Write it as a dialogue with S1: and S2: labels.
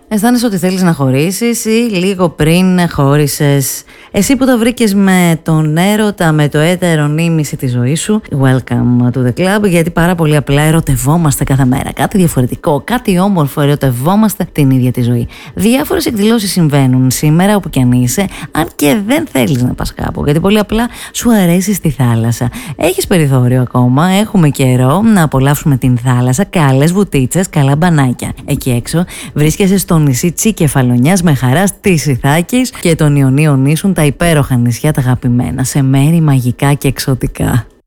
S1: Αισθάνεσαι ότι θέλεις να χωρίσεις ή λίγο πριν χώρισες? Εσύ που το βρήκες με τον έρωτα, με το έτερο νήμιση τη ζωή σου, welcome to the club, γιατί πάρα πολύ απλά ερωτευόμαστε κάθε μέρα. Κάτι διαφορετικό, κάτι όμορφο, ερωτευόμαστε την ίδια τη ζωή. Διάφορες εκδηλώσεις συμβαίνουν σήμερα όπου κι αν είσαι, αν και δεν θέλεις να πας κάπου, γιατί πολύ απλά σου αρέσει στη θάλασσα. Έχεις περιθώριο ακόμα, έχουμε καιρό να απολαύσουμε την θάλασσα, καλές βουτίτσες, καλά μπανάκια. Εκεί έξω βρίσκεσαι στο νησί Τσικεφαλονιάς με χαράς της Ιθάκης και των Ιωνίων νήσων, τα υπέροχα νησιά τα αγαπημένα, σε μέρη μαγικά και εξωτικά.